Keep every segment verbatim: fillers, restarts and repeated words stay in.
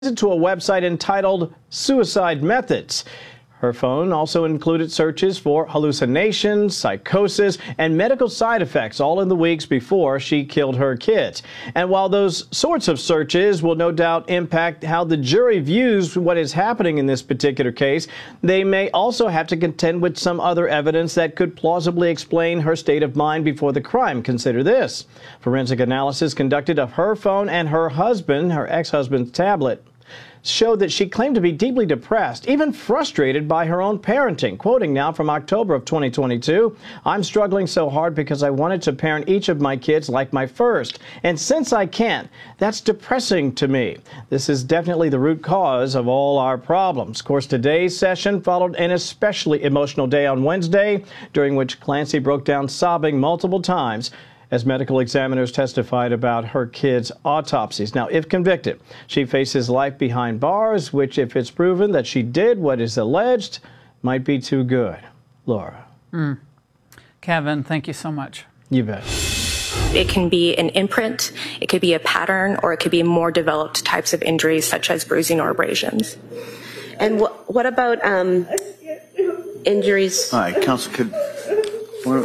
to a website entitled Suicide Methods. Her phone also included searches for hallucinations, psychosis, and medical side effects all in the weeks before she killed her kids. And while those sorts of searches will no doubt impact how the jury views what is happening in this particular case, they may also have to contend with some other evidence that could plausibly explain her state of mind before the crime. Consider this. Forensic analysis conducted of her phone and her husband, her ex-husband's tablet, showed that she claimed to be deeply depressed, even frustrated by her own parenting. Quoting now from October of twenty twenty-two, "I'm struggling so hard because I wanted to parent each of my kids like my first. And since I can't, that's depressing to me. This is definitely the root cause of all our problems." Of course, today's session followed an especially emotional day on Wednesday, during which Clancy broke down sobbing multiple times as medical examiners testified about her kids' autopsies. Now, if convicted, she faces life behind bars, which, if it's proven that she did what is alleged, might be too good. Laura. Mm. Kevin, thank you so much. You bet. It can be an imprint, it could be a pattern, or it could be more developed types of injuries such as bruising or abrasions. And wh what about um, injuries? All right, Counsel, could... We're,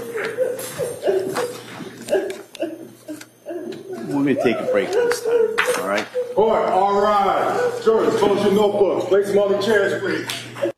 We're going to take a break this time, all right? All right, all right. George, close your notebooks. Place some other chairs, please.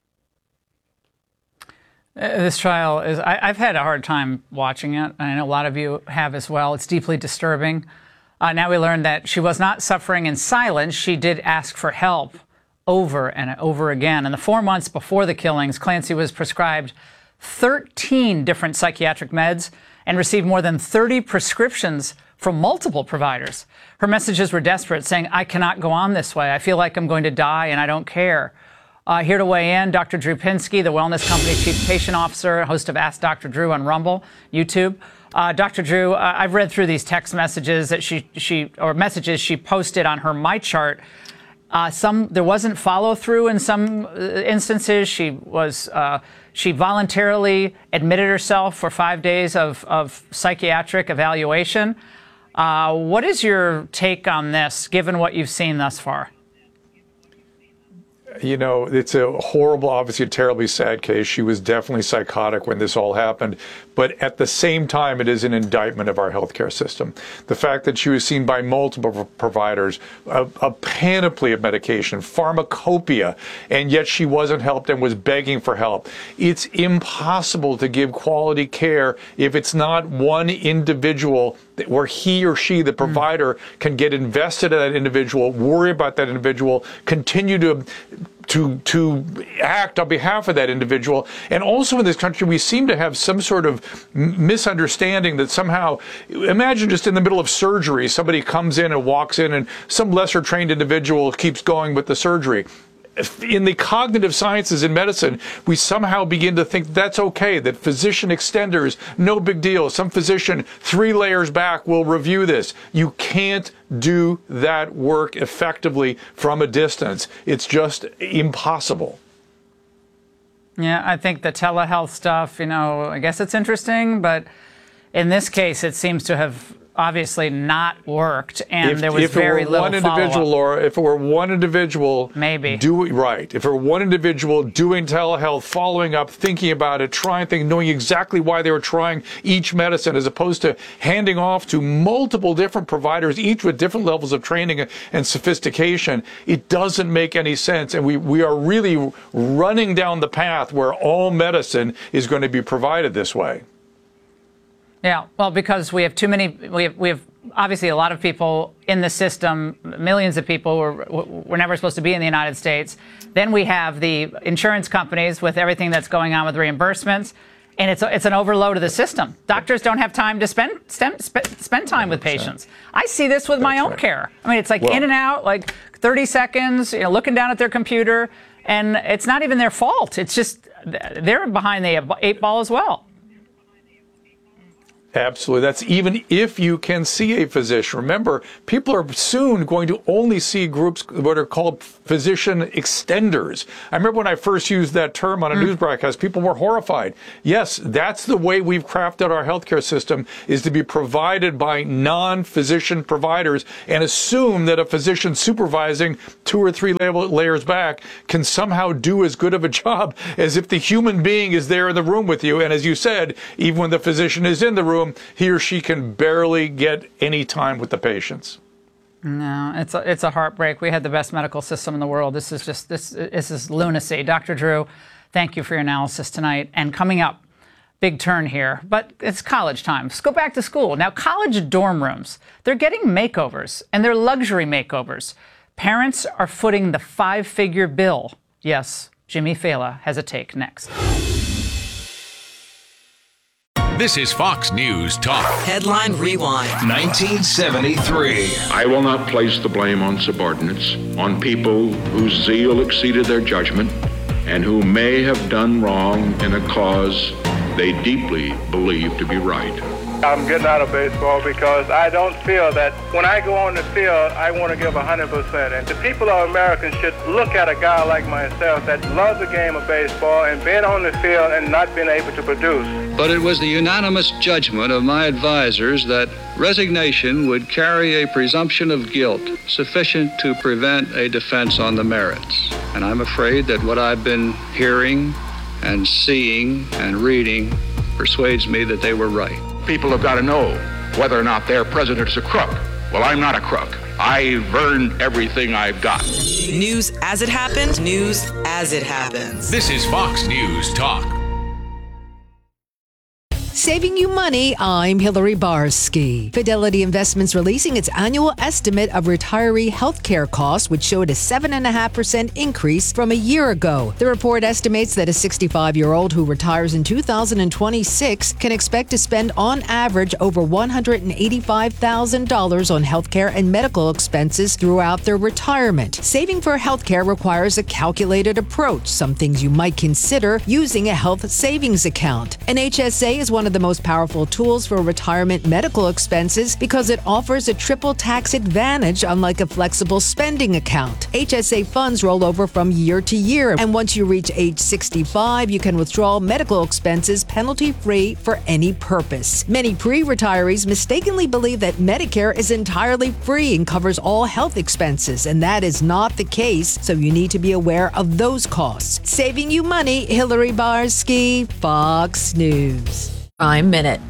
Uh, this trial is, I, I've had a hard time watching it. I know a lot of you have as well. It's deeply disturbing. Uh, now we learned that she was not suffering in silence. She did ask for help over and over again. In the four months before the killings, Clancy was prescribed thirteen different psychiatric meds and received more than thirty prescriptions from multiple providers. Her messages were desperate, saying, "I cannot go on this way. I feel like I'm going to die and I don't care." Uh, here to weigh in, Doctor Drew Pinsky, the wellness company's chief patient officer, host of Ask Doctor Drew on Rumble, YouTube. Uh, Doctor Drew, uh, I've read through these text messages that she, she or messages she posted on her MyChart. Uh, some there wasn't follow through in some instances. She was uh, she voluntarily admitted herself for five days of, of psychiatric evaluation. Uh, what is your take on this, given what you've seen thus far? You know, it's a horrible, obviously a terribly sad case. She was definitely psychotic when this all happened. But at the same time, it is an indictment of our healthcare system. The fact that she was seen by multiple providers, a, a panoply of medication, pharmacopoeia, and yet she wasn't helped and was begging for help. It's impossible to give quality care if it's not one individual where he or she, the provider, mm. can get invested in that individual, worry about that individual, continue to to to act on behalf of that individual. And also in this country, we seem to have some sort of misunderstanding that somehow, imagine just in the middle of surgery, somebody comes in and walks in and some lesser trained individual keeps going with the surgery. In the cognitive sciences in medicine, we somehow begin to think that's okay, that physician extenders, no big deal. Some physician three layers back will review this. You can't do that work effectively from a distance. It's just impossible. Yeah, I think the telehealth stuff, you know, I guess it's interesting, but in this case, it seems to have obviously not worked, and if, there was if very little follow-up. If it were one individual, Laura, if it were one individual, maybe do it right. If it were one individual doing telehealth, following up, thinking about it, trying things, knowing exactly why they were trying each medicine, as opposed to handing off to multiple different providers, each with different levels of training and sophistication, it doesn't make any sense. And we, we are really running down the path where all medicine is going to be provided this way. Yeah, well, because we have too many, we have, we have obviously a lot of people in the system, millions of people who were, were never supposed to be in the United States. Then we have the insurance companies with everything that's going on with reimbursements, and it's, it's an overload of the system. Doctors don't have time to spend, spend, spend time with patients. I see this with my own care. I mean, it's like well, in and out, like thirty seconds, you know, looking down at their computer, and it's not even their fault. It's just they're behind the eight ball as well. Absolutely. That's even if you can see a physician. Remember, people are soon going to only see groups what are called physician extenders. I remember when I first used that term on a mm. news broadcast, people were horrified. Yes, that's the way we've crafted our healthcare system, is to be provided by non-physician providers, and assume that a physician supervising two or three layers back can somehow do as good of a job as if the human being is there in the room with you. And as you said, even when the physician is in the room, he or she can barely get any time with the patients. No, it's a, it's a heartbreak. We had the best medical system in the world. This is just, this, this is lunacy. Doctor Drew, thank you for your analysis tonight. And coming up, big turn here, but it's college time. Let's go back to school. Now, college dorm rooms, they're getting makeovers, and they're luxury makeovers. Parents are footing the five-figure bill. Yes, Jimmy Failla has a take next. This is Fox News Talk. Headline Rewind. nineteen seventy-three. I will not place the blame on subordinates, on people whose zeal exceeded their judgment, and who may have done wrong in a cause they deeply believe to be right. I'm getting out of baseball because I don't feel that when I go on the field, I want to give one hundred percent. And the people of America should look at a guy like myself that loves the game of baseball and being on the field and not being able to produce. But it was the unanimous judgment of my advisors that resignation would carry a presumption of guilt sufficient to prevent a defense on the merits. And I'm afraid that what I've been hearing and seeing and reading persuades me that they were right. People have got to know whether or not their president is a crook. Well, I'm not a crook. I've earned everything I've got. News as it happened, news as it happens. This is Fox News Talk. Saving you money, I'm Hillary Barsky. Fidelity Investments releasing its annual estimate of retiree health care costs, which showed a seven point five percent increase from a year ago. The report estimates that a sixty-five-year-old who retires in two thousand twenty-six can expect to spend on average over one hundred eighty-five thousand dollars on health care and medical expenses throughout their retirement. Saving for health care requires a calculated approach, some things you might consider using a health savings account. An H S A is one of the most powerful tools for retirement medical expenses because it offers a triple tax advantage, unlike a flexible spending account. H S A funds roll over from year to year, and once you reach age sixty-five, you can withdraw medical expenses penalty-free for any purpose. Many pre-retirees mistakenly believe that Medicare is entirely free and covers all health expenses, and that is not the case, so you need to be aware of those costs. Saving you money, Hillary Barsky, Fox News. Prime Minute.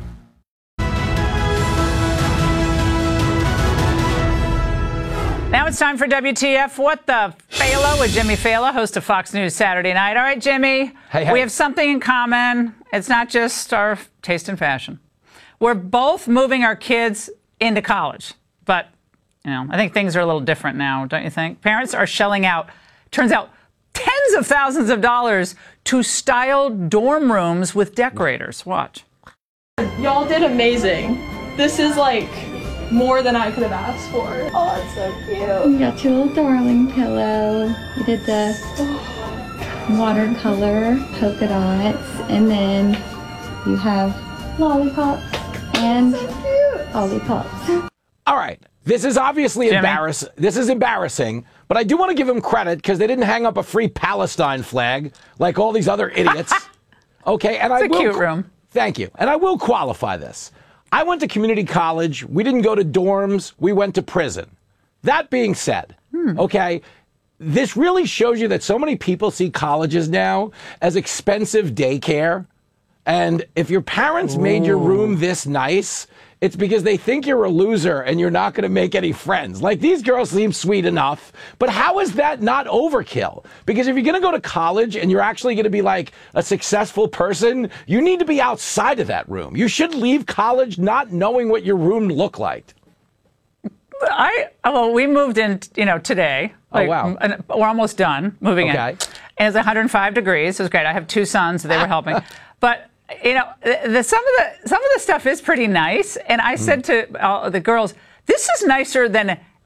Now it's time for W T F. What the Failla with Jimmy Failla, host of Fox News Saturday Night. All right, Jimmy, hey, hey. We have something in common. It's not just our taste in fashion. We're both moving our kids into college. But, you know, I think things are a little different now, don't you think? Parents are shelling out, turns out, tens of thousands of dollars to style dorm rooms with decorators. Watch. Y'all did amazing. This is like more than I could have asked for. Oh, it's so cute. You got your little darling pillow. You did the watercolor polka dots, and then you have lollipops and so lollipops. All right. This is obviously embarrassing. This is embarrassing, but I do want to give them credit because they didn't hang up a free Palestine flag like all these other idiots. Okay, and it's I a will cute room. Thank you. And I will qualify this. I went to community college. We didn't go to dorms. We went to prison. That being said, hmm. okay, this really shows you that so many people see colleges now as expensive daycare. And if your parents Ooh. made your room this nice, it's because they think you're a loser and you're not going to make any friends. Like, these girls seem sweet enough, but how is that not overkill? Because if you're going to go to college and you're actually going to be like a successful person, you need to be outside of that room. You should leave college not knowing what your room looked like. I well, we moved in, you know, today. Like, oh, wow. We're almost done moving okay. in. And it's one hundred five degrees. It was great. I have two sons. So they were helping. But you know, the, the, some of the some of the stuff is pretty nice. And I mm. said to uh, the girls, this is nicer than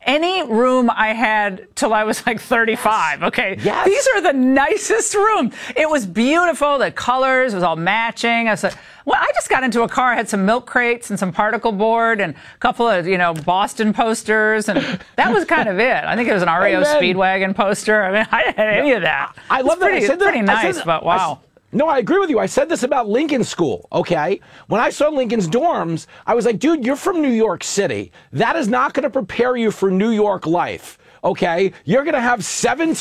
any room I had till I was like thirty-five. Okay. Yes. These are the nicest rooms. It was beautiful. The colors was all matching. I was like, well, I just got into a car. I had some milk crates and some particle board and a couple of, you know, Boston posters. And that was kind of it. I think it was an R E O Amen. Speedwagon poster. I mean, I didn't have any of that. I love that. Pretty, I said that. pretty I nice, said that- but wow. I, No, I agree with you. I said this about Lincoln School, okay? When I saw Lincoln's dorms, I was like, dude, you're from New York City. That is not going to prepare you for New York life, okay? You're going to have seventeen